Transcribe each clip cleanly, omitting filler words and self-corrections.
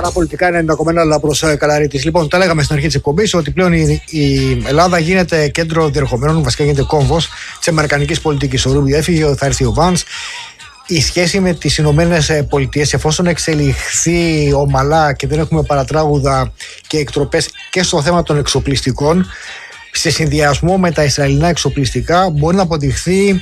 Παραπολιτικά 90,1 Λαμπρός Καλαρίτης. Λοιπόν, τα λέγαμε στην αρχή της εκπομπής ότι πλέον η Ελλάδα γίνεται κέντρο διερχομένων, βασικά γίνεται κόμβος της αμερικανικής πολιτικής. Ο Ρούμπιο έφυγε, θα έρθει ο Βάνς. Η σχέση με τις Ηνωμένες Πολιτείες, εφόσον εξελιχθεί ομαλά και δεν έχουμε παρατράγουδα και εκτροπές και στο θέμα των εξοπλιστικών, σε συνδυασμό με τα Ισραηλινά εξοπλιστικά, μπορεί να αποδειχθεί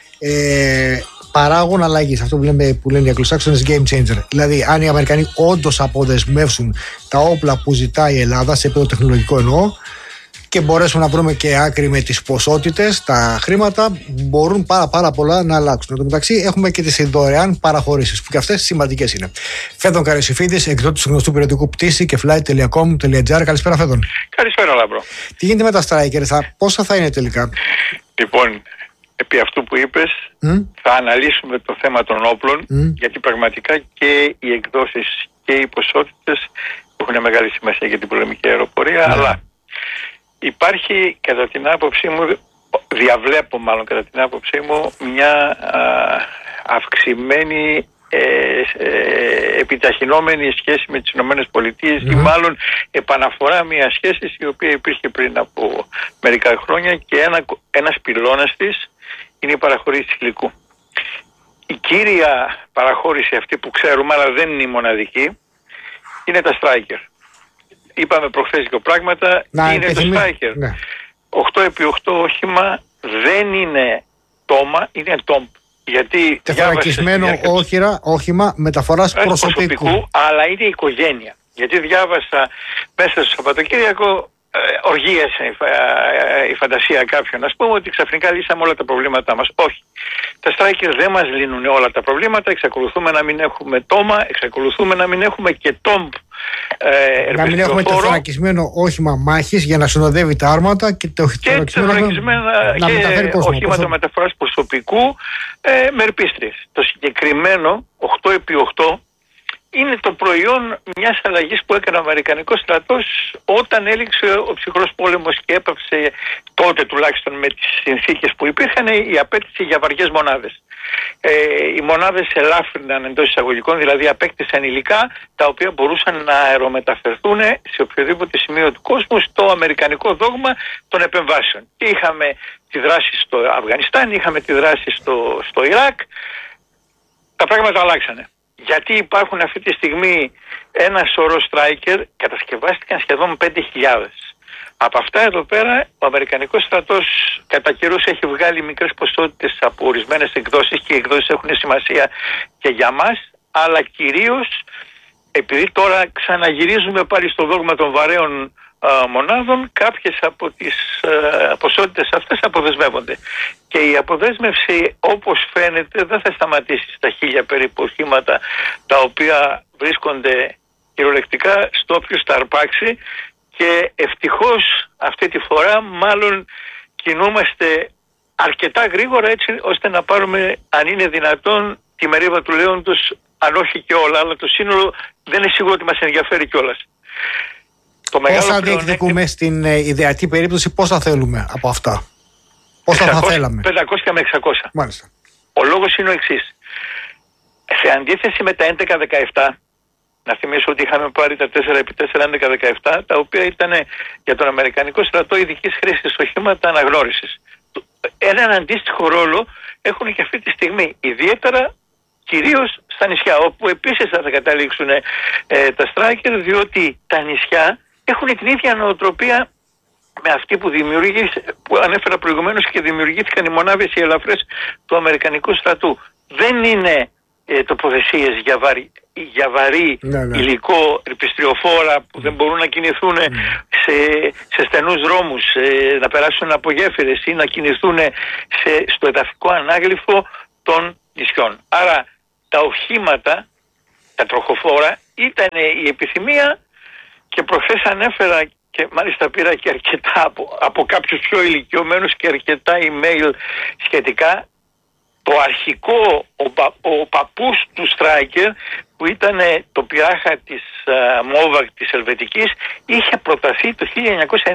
παράγων αλλαγής. Αυτό που λένε οι Αγγλοσάξονες game changer. Δηλαδή, αν οι Αμερικανοί όντως αποδεσμεύσουν τα όπλα που ζητάει η Ελλάδα, σε επίπεδο τεχνολογικό εννοώ, και μπορέσουμε να βρούμε και άκρη με τις ποσότητες, τα χρήματα, μπορούν πάρα πολλά να αλλάξουν. Εν τω μεταξύ, έχουμε και τις δωρεάν παραχωρήσεις, που και αυτές σημαντικές είναι. Φέδων Καρεσιφίδης, εκδότης του γνωστού περιοδικού Πτήση και flight.com.gr. Καλησπέρα, Φέδων. Καλησπέρα, Λάμπρο. Τι γίνεται με τα Striker, πόσα θα είναι τελικά? Λοιπόν, επί αυτού που είπες, θα αναλύσουμε το θέμα των όπλων, γιατί πραγματικά και οι εκδόσεις και οι ποσότητες έχουν μεγάλη σημασία για την πολεμική αεροπορία, αλλά υπάρχει κατά την άποψή μου, διαβλέπω μάλλον κατά την άποψή μου, μια αυξημένη επιταχυνόμενη σχέση με τις Ηνωμένες Πολιτείες ή μάλλον επαναφορά μια σχέση η οποία υπήρχε πριν από μερικά χρόνια και ένας πυλώνας της είναι η παραχωρήση υλικού. Η κύρια παραχώρηση αυτή που ξέρουμε, αλλά δεν είναι η μοναδική, είναι τα Striker. Είπαμε προχθές δύο πράγματα, είναι το Striker. 8x8 όχημα δεν είναι τόμα, είναι τόμπ. Γιατί τεθωρακισμένο όχημα μεταφοράς προσωπικού, αλλά είναι οικογένεια. Γιατί διάβασα μέσα στο Σαββατοκύριακο, οργίασε η φαντασία κάποιων, ας πούμε, ότι ξαφνικά λύσαμε όλα τα προβλήματά μας. Όχι. Τα Striker δεν μας λύνουν όλα τα προβλήματα, εξακολουθούμε να μην έχουμε τόμα, εξακολουθούμε να μην έχουμε και τόμπ. Να μην έχουμε τεθωρακισμένο όχημα μάχης για να συνοδεύει τα άρματα και να μεταφέρει κόσμο. Οχήματα μεταφοράς προσωπικού με ερπίστριες. Το συγκεκριμένο 8x8 είναι το προϊόν μιας αλλαγής που έκανε ο Αμερικανικός στρατός όταν έληξε ο ψυχρός πόλεμος και έπαυσε τότε τουλάχιστον με τις συνθήκες που υπήρχαν η απέτηση για βαριές μονάδες. Οι μονάδες ελάφρυναν εντός εισαγωγικών, δηλαδή απέκτησαν υλικά τα οποία μπορούσαν να αερομεταφερθούν σε οποιοδήποτε σημείο του κόσμου στο αμερικανικό δόγμα των επεμβάσεων. Και είχαμε τη δράση στο Αφγανιστάν, είχαμε τη δράση στο Ιράκ. Τα πράγματα αλλάξανε. Γιατί υπάρχουν αυτή τη στιγμή ένα σωρό Striker, κατασκευάστηκαν σχεδόν 5.000. Από αυτά εδώ πέρα ο Αμερικανικός στρατός κατά καιρούς έχει βγάλει μικρές ποσότητες από ορισμένες εκδόσεις και οι εκδόσεις έχουν σημασία και για μας, αλλά κυρίως επειδή τώρα ξαναγυρίζουμε πάλι στο δόγμα των βαρέων μονάδων, κάποιες από τις ποσότητες αυτές αποδεσμεύονται. Και η αποδέσμευση, όπως φαίνεται, δεν θα σταματήσει στα 1.000 περίπου οχήματα τα οποία βρίσκονται κυριολεκτικά στο όποιος τα αρπάξει, και ευτυχώς αυτή τη φορά μάλλον κινούμαστε αρκετά γρήγορα έτσι ώστε να πάρουμε, αν είναι δυνατόν, τη μερίδα του λέοντος, αν όχι και όλα, αλλά το σύνολο δεν είναι σίγουρο ότι μας ενδιαφέρει κιόλας. Πόσα διεκδικούμε στην ιδεατή περίπτωση, πόσα θέλουμε από αυτά? Πόσα θα θέλαμε? 500 με 600. Μάλιστα. Ο λόγος είναι ο εξής. Σε αντίθεση με τα 11-17, να θυμίσω ότι είχαμε πάρει τα 4x4 11-17, τα οποία ήταν για τον Αμερικανικό στρατό ειδικής χρήσης οχήματα αναγνώρισης. Έναν αντίστοιχο ρόλο έχουν και αυτή τη στιγμή, ιδιαίτερα κυρίως στα νησιά, όπου επίσης θα καταλήξουν τα Striker, διότι τα νησιά έχουν την ίδια νοοτροπία με αυτή που ανέφερα προηγουμένως και δημιουργήθηκαν οι μονάδες οι ελαφρές του Αμερικανικού στρατού. Δεν είναι τοποθεσίες για βαρύ υλικό, ερπιστριοφόρα που δεν μπορούν να κινηθούν σε στενούς δρόμους, να περάσουν από γέφυρες ή να κινηθούν στο εδαφικό ανάγλυφο των νησιών. Άρα τα οχήματα, τα τροχοφόρα ήταν η επιθυμία, και προχθές ανέφερα και μάλιστα πήρα και αρκετά από κάποιους πιο ηλικιωμένους και αρκετά email σχετικά. Το αρχικό, ο παππούς του Striker, που ήταν το πειράχα της Μόβακ της Ελβετικής, είχε προταθεί το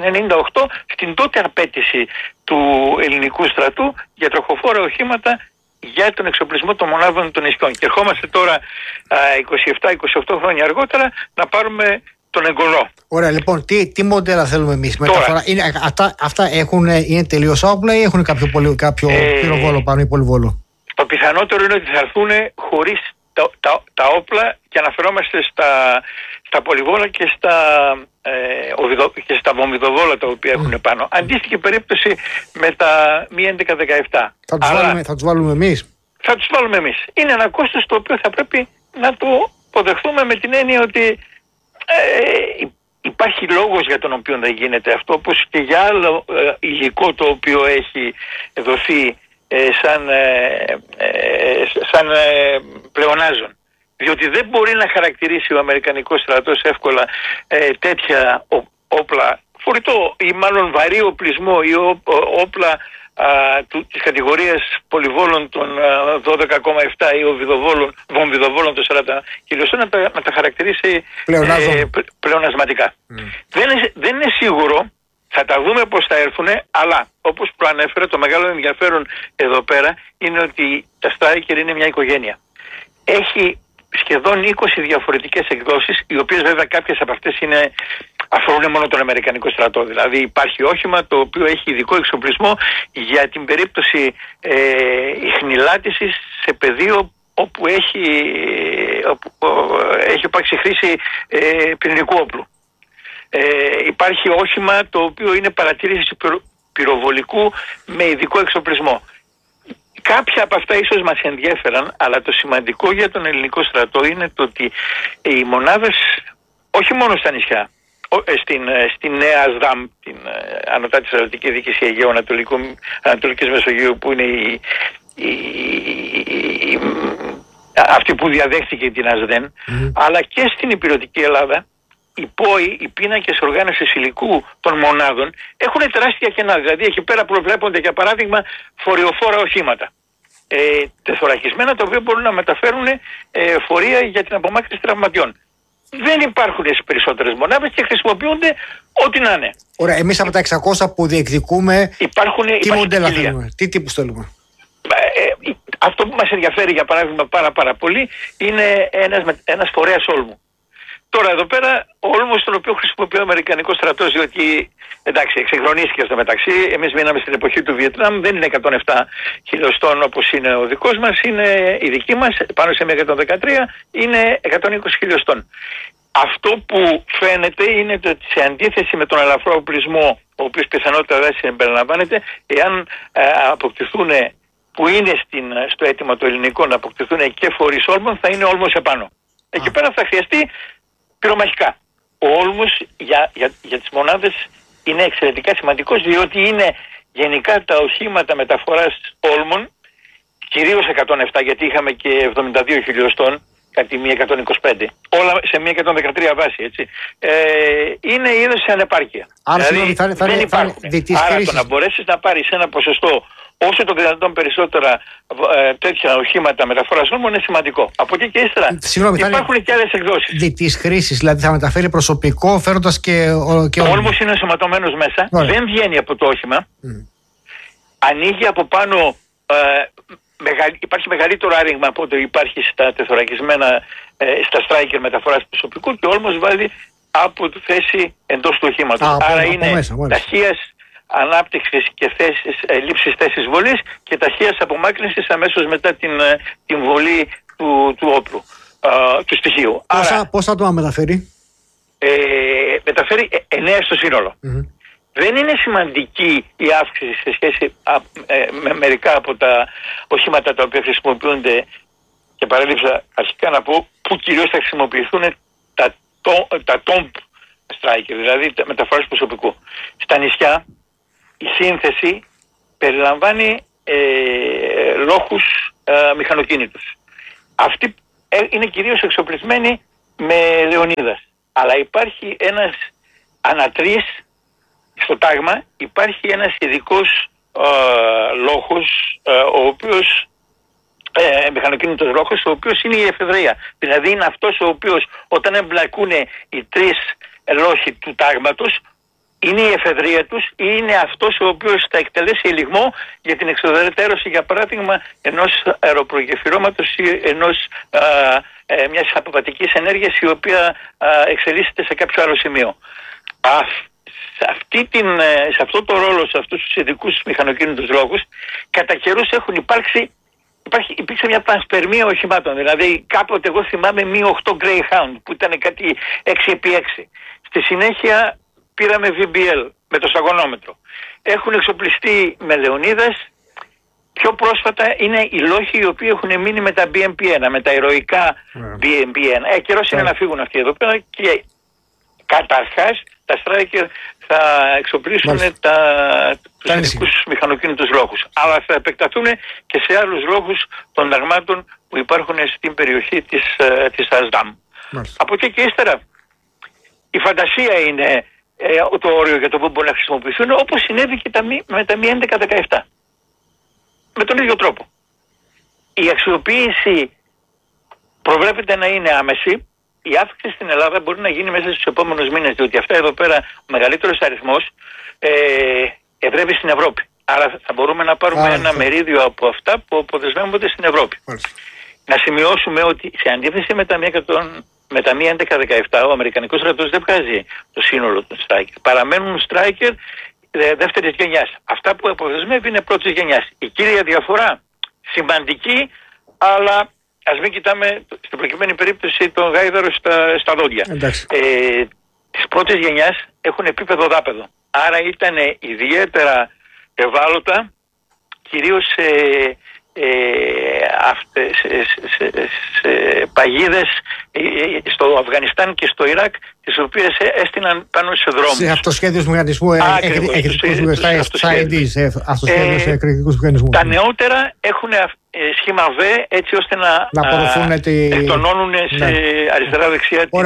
1998 στην τότε απέτηση του ελληνικού στρατού για τροχοφόρα οχήματα για τον εξοπλισμό των μονάδων των νησιών. Και ερχόμαστε τώρα 27-28 χρόνια αργότερα να πάρουμε τον εγκολό. Ωραία, λοιπόν, τι μοντέλα θέλουμε εμείς μεταφορά? Αυτά είναι τελείως όπλα ή έχουν κάποιο πυροβόλο πάνω ή πολυβόλο? Το πιθανότερο είναι ότι θα έρθουν χωρίς τα όπλα, και αναφερόμαστε στα πολυβόλα και στα βομβιδοβόλα τα οποία έχουν πάνω. Αντίστοιχη περίπτωση με τα μη 11-17. Θα τους βάλουμε εμείς? Θα τους βάλουμε εμείς. Είναι ένα κόστος το οποίο θα πρέπει να το αποδεχθούμε, με την έννοια ότι υπάρχει λόγος για τον οποίο δεν γίνεται αυτό, όπως και για άλλο υλικό το οποίο έχει δοθεί σαν πλεονάζον. Διότι δεν μπορεί να χαρακτηρίσει ο Αμερικανικός στρατός εύκολα τέτοια όπλα, φορητό ή μάλλον βαρύ οπλισμό ή όπλα της κατηγορίας πολυβόλων των 12,7 ή βομβιδοβόλων των 40 χιλιοστών να τα χαρακτηρίσει πλεονασματικά. Δεν είναι σίγουρο, θα τα δούμε πώς θα έρθουν, αλλά όπως προανέφερα, το μεγάλο ενδιαφέρον εδώ πέρα είναι ότι τα Stryker είναι μια οικογένεια. Έχει σχεδόν 20 διαφορετικές εκδόσεις, οι οποίες βέβαια κάποιες από αυτές αφορούν μόνο τον Αμερικανικό στρατό. Δηλαδή υπάρχει όχημα το οποίο έχει ειδικό εξοπλισμό για την περίπτωση ιχνηλάτησης σε πεδίο όπου έχει υπάρξει χρήση πυρηνικού όπλου. Υπάρχει όχημα το οποίο είναι παρατήρηση πυροβολικού με ειδικό εξοπλισμό. Κάποια από αυτά ίσως μας ενδιέφεραν, αλλά το σημαντικό για τον ελληνικό στρατό είναι το ότι οι μονάδες, όχι μόνο στα νησιά, στην Νέα ΑΣΔΑΜ, την Ανωτάτη Στρατιωτική Διοίκηση Αιγαίου Ανατολικής Μεσογείου, που είναι αυτή που διαδέχθηκε την ΑΣΔΕΝ, αλλά και στην υπηρετική Ελλάδα, οι ΠΟΗ, οι πίνακες οργάνωσης υλικού των μονάδων, έχουν τεράστια κενά. Δηλαδή εκεί πέρα προβλέπονται, για παράδειγμα, φορειοφόρα οχήματα. Τεθωρακισμένα, τα οποία μπορούν να μεταφέρουν φορεία για την απομάκρυνση τραυματιών. Δεν υπάρχουν στις περισσότερες μονάδες και χρησιμοποιούνται ό,τι να είναι. Ωραία, εμείς από τα 600 που διεκδικούμε, τι μοντέλα θέλουμε, τι τύπους θέλουμε? Αυτό που μας ενδιαφέρει, για παράδειγμα, πάρα πολύ, είναι ένας φορέας όλμου. Τώρα εδώ πέρα ο όλμος τον οποίο χρησιμοποιεί ο Αμερικανικός στρατός, διότι εντάξει εξυγχρονίστηκε στο μεταξύ, εμείς μείναμε στην εποχή του Βιετνάμ, δεν είναι 107 χιλιοστών όπως είναι ο δικός μας, είναι η δική μας, πάνω σε μια 113 είναι 120 χιλιοστών. Αυτό που φαίνεται είναι ότι σε αντίθεση με τον ελαφρό οπλισμό, ο οποίος πιθανότατα δεν συμπεριλαμβάνεται, εάν αποκτηθούν, που είναι στο αίτημα το ελληνικό, να αποκτηθούν και φορείς όλμων, θα είναι όλμος επάνω. Εκεί πέρα θα χρειαστεί πυρομαχικά. Ο όλμος για τις μονάδες είναι εξαιρετικά σημαντικός, διότι είναι γενικά τα οχήματα μεταφοράς όλμων, κυρίως 107, γιατί είχαμε και 72 χιλιοστών, κάτι μία 125, όλα σε μία 113 βάση, έτσι. Είναι είδος σε ανεπάρκεια. Άρα δηλαδή δεν υπάρχουν. Άρα το να μπορέσεις να πάρεις ένα ποσοστό όσο το δυνατόν περισσότερα τέτοια οχήματα μεταφοράς όλμων είναι σημαντικό. Από εκεί και ύστερα υπάρχουν και άλλες εκδόσεις. Διτής χρήσης, δηλαδή θα μεταφέρει προσωπικό φέροντας και ο όλμος είναι ενσωματωμένος μέσα, δεν βγαίνει από το όχημα, ανοίγει από πάνω, υπάρχει μεγαλύτερο άριγμα από ό,τι υπάρχει στα τεθωρακισμένα, στα Stryker μεταφοράς προσωπικού, και ο όλμος βάζει από τη θέση εντός του οχήματος. Άρα είναι ταχείας ανάπτυξης και λήψης θέσης βολής και ταχείας απομάκρυνσης αμέσως μετά την βολή του όπλου, του στοιχείου. Πώς θα το μεταφέρει? Μεταφέρει 9 στο σύνολο. Δεν είναι σημαντική η αύξηση σε σχέση με μερικά από τα οχήματα τα οποία χρησιμοποιούνται, και παρέλειψα αρχικά να πω που κυρίως θα χρησιμοποιηθούν τα TOMP Stryker, δηλαδή τα μεταφορές προσωπικού. Στα νησιά η σύνθεση περιλαμβάνει λόχους μηχανοκίνητους. Αυτοί είναι κυρίως εξοπλισμένοι με Λεωνίδας. Αλλά υπάρχει ένας ανατρής στο τάγμα, υπάρχει ένας ειδικός λόχος, ο οποίος μηχανοκίνητος λόχος, ο οποίος είναι η εφεδρεία. Δηλαδή είναι αυτός ο οποίος όταν εμπλακούν οι τρεις λόχοι του τάγματος, Είναι η εφεδρεία τους ή είναι αυτός ο οποίος θα εκτελέσει ελιγμό για την εξοδετερώση, για παράδειγμα, ενός αεροπρογεφυρώματος ή μιας αποβατικής ενέργειας η οποία εξελίσσεται σε κάποιο άλλο σημείο. Σε αυτό το ρόλο, σε αυτούς τους ειδικούς μηχανοκίνητους λόγους, κατά καιρούς υπήρξε μια πανσπερμία οχημάτων. Δηλαδή κάποτε εγώ θυμάμαι Mi 8 Greyhound που ήταν κάτι 6x6. Στη συνέχεια πήραμε VBL με το σταγονόμετρο. Έχουν εξοπλιστεί με Λεωνίδας. Πιο πρόσφατα είναι οι λόγοι οι οποίοι έχουν μείνει με τα BMP-1, με τα ηρωικά BMP-1. Καιρός είναι να φύγουν αυτοί εδώ πέρα και καταρχάς τα Striker θα εξοπλίσουν τους ειδικούς μηχανοκίνητους λόγους. Αλλά θα επεκταθούν και σε άλλους λόγους των αρμάτων που υπάρχουν στην περιοχή της Ασδάμ. Από εκεί και ύστερα η φαντασία είναι το όριο για το που μπορούν να χρησιμοποιηθούν, όπως συνέβη και με τα Mi 11-17. Με τον ίδιο τρόπο. Η αξιοποίηση προβλέπεται να είναι άμεση. Η αύξηση στην Ελλάδα μπορεί να γίνει μέσα στους επόμενους μήνες, διότι αυτά εδώ πέρα ο μεγαλύτερος αριθμός ευρεύει στην Ευρώπη. Άρα θα μπορούμε να πάρουμε ένα μερίδιο από αυτά που αποδεσμεύονται στην Ευρώπη. Να σημειώσουμε ότι σε αντίθεση με τα Mi 11-17, ο Αμερικανικός στρατός δεν βγάζει το σύνολο των Striker. Παραμένουν Striker δεύτερης γενιάς. Αυτά που αποδεσμεύει είναι πρώτης γενιάς. Η κύρια διαφορά, σημαντική, αλλά ας μην κοιτάμε στην προκειμένη περίπτωση τον γάιδαρο στα δόντια. Της πρώτης γενιάς έχουν επίπεδο δάπεδο. Άρα ήταν ιδιαίτερα ευάλωτα, κυρίως σε παγίδες στο Αφγανιστάν και στο Ιράκ, τις οποίες έστειναν πάνω σε δρόμους. Σε αυτοσχέδιους μηχανισμού εκρηκτικούς μηχανισμού. Τα νεότερα έχουν σχήμα V, έτσι ώστε να εκτονώνουν σε αριστερά-δεξιά την...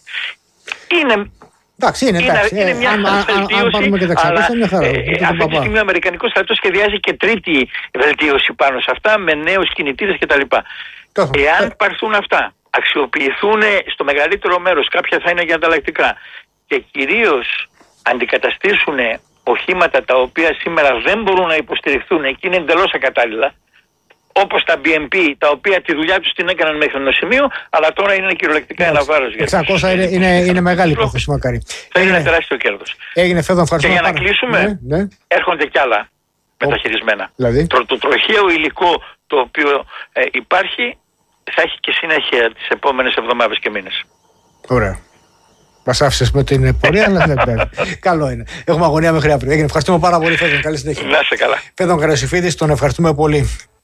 Είναι μια βελτίωση, αλλά αυτή τη στιγμή ο Αμερικανικός στρατός σχεδιάζει και τρίτη βελτίωση πάνω σε αυτά με νέους κινητήρες κτλ. Εάν πάρθουν αυτά, αξιοποιηθούν στο μεγαλύτερο μέρος, κάποια θα είναι για ανταλλακτικά και κυρίως αντικαταστήσουν οχήματα τα οποία σήμερα δεν μπορούν να υποστηριχθούν και είναι εντελώς ακατάλληλα, όπως τα BMP, τα οποία τη δουλειά τους την έκαναν μέχρι ένα σημείο, αλλά τώρα είναι κυριολεκτικά ένα βάρος για τους. 600 είναι μεγάλη υπόθεση, μακάρι. Θα είναι τεράστιο κέρδος. Έγινε, Φέδων, ευχαριστώ. Και για να κλείσουμε, έρχονται κι άλλα μεταχειρισμένα. Δηλαδή? Το τροχαίο υλικό το οποίο υπάρχει θα έχει και συνέχεια τις επόμενες εβδομάδες και μήνες. Ωραία. Μας άφησες με την πορεία, αλλά δεν πέρα. Καλό είναι. Έχουμε αγωνία μέχρι αύριο. Ευχαριστούμε πάρα πολύ, Φέδων. Καλή συνέχεια. Να είσαι καλά. Φέδων Καρασιφίδης, τον ευχαριστούμε πολύ.